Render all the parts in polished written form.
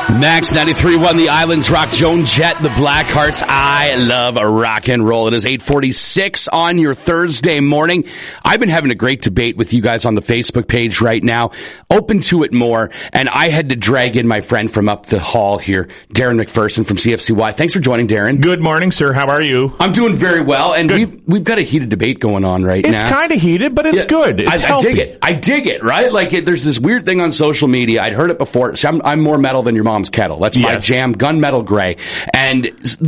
Max 93.1, the Islands Rock, Joan Jett, the Blackhearts. I love a rock and roll. It is 8:46 on your Thursday morning. I've been having a great debate with you guys on the Facebook page right now. Open to it more. And I had to drag in my friend from up the hall here, Darren McPherson from CFCY. Thanks for joining, Darren. Good morning, sir. How are you? I'm doing very well. And we've got a heated debate going on right now. It's kind of heated, but it's good. It's healthy. I dig it, right? Like, there's this weird thing on social media. I'd heard it before. So I'm more metal than your mom's kettle. That's my jam, gunmetal gray. And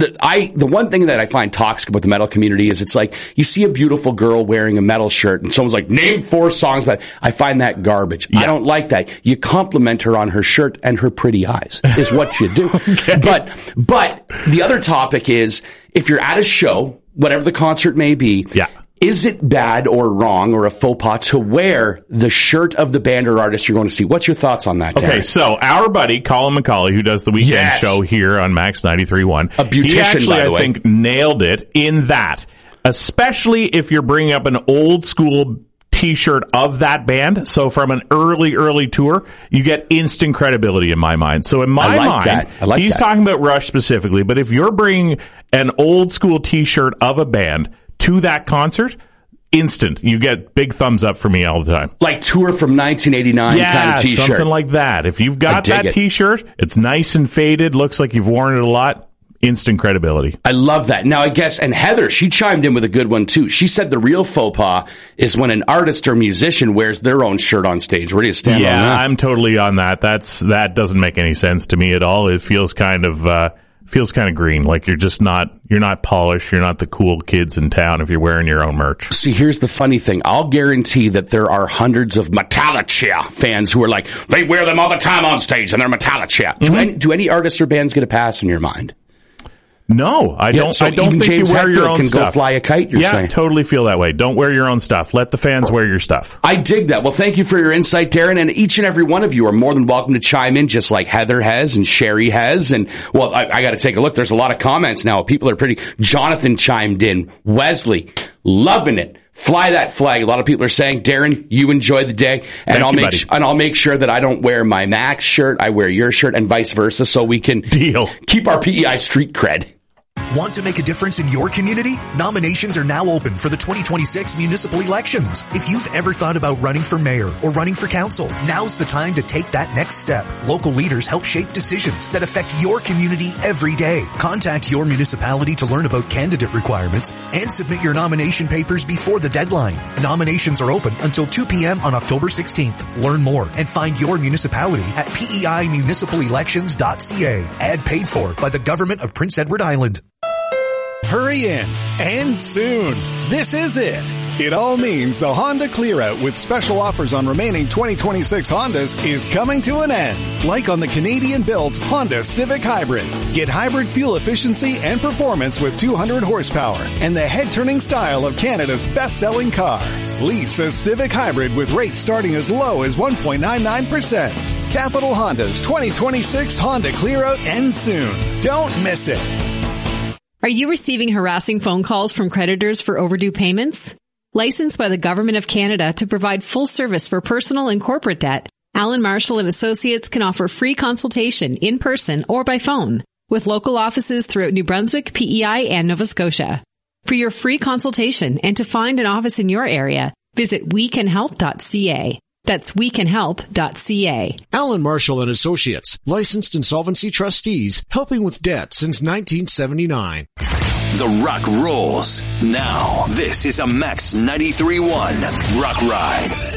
the one thing that I find toxic about the metal community is it's like you see a beautiful girl wearing a metal shirt and someone's like, name 4 songs, but I find that garbage. Yeah. I don't like that. You compliment her on her shirt and her pretty eyes is what you do. Okay. But the other topic is if you're at a show, whatever the concert may be, is it bad or wrong or a faux pas to wear the shirt of the band or artist you're going to see? What's your thoughts on that, Darren? Okay, so our buddy, Colin McCauley, who does the weekend show here on Max 93.1. A beautician, he actually, by the way. I think, nailed it in that, especially if you're bringing up an old school T-shirt of that band. So from an early tour, you get instant credibility in my mind. So in my mind, he's talking about Rush specifically, but if you're bringing an old school T-shirt of a band to that concert, instant. You get big thumbs up for me all the time. Like Tour from 1989 kind of T-shirt. Something like that. If you've got that T-shirt, it's nice and faded, looks like you've worn it a lot, instant credibility. I love that. Now, I guess, and Heather, she chimed in with a good one too. She said the real faux pas is when an artist or musician wears their own shirt on stage. Where do you stand on that? Yeah, I'm totally on that. That doesn't make any sense to me at all. It feels kind of green. Like you're not polished. You're not the cool kids in town if you're wearing your own merch. See, here's the funny thing. I'll guarantee that there are hundreds of Metallica fans who are like, they wear them all the time on stage and they're Metallica. Mm-hmm. Do any artists or bands get a pass in your mind? No, I don't. So I don't think James you wear your own can stuff. Go fly a kite. You're saying? Totally feel that way. Don't wear your own stuff. Let the fans wear your stuff. I dig that. Well, thank you for your insight, Darren. And each and every one of you are more than welcome to chime in, just like Heather has and Sherry has. And well, I got to take a look. There's a lot of comments now. People are pretty. Jonathan chimed in. Wesley, loving it. Fly that flag. A lot of people are saying, Darren, you enjoy the day, and I'll make sure that I don't wear my Max shirt. I wear your shirt, and vice versa, so we can keep our PEI street cred. Want to make a difference in your community? Nominations are now open for the 2026 municipal elections. If you've ever thought about running for mayor or running for council, now's the time to take that next step. Local leaders help shape decisions that affect your community every day. Contact your municipality to learn about candidate requirements and submit your nomination papers before the deadline. Nominations are open until 2 p.m. on October 16th. Learn more and find your municipality at peimunicippalelections.ca. Ad paid for by the Government of Prince Edward Island. Hurry in, and soon. This is it. It all means the Honda Clear-Out with special offers on remaining 2026 Hondas is coming to an end. Like on the Canadian-built Honda Civic Hybrid. Get hybrid fuel efficiency and performance with 200 horsepower and the head-turning style of Canada's best-selling car. Lease a Civic Hybrid with rates starting as low as 1.99%. Capital Honda's 2026 Honda Clear-Out ends soon. Don't miss it. Are you receiving harassing phone calls from creditors for overdue payments? Licensed by the Government of Canada to provide full service for personal and corporate debt, Allen Marshall and Associates can offer free consultation in person or by phone with local offices throughout New Brunswick, PEI, and Nova Scotia. For your free consultation and to find an office in your area, visit wecanhelp.ca. That's wecanhelp.ca. Allen Marshall and Associates, licensed insolvency trustees, helping with debt since 1979. The rock rolls. Now, this is a Max 93.1 Rock Ride.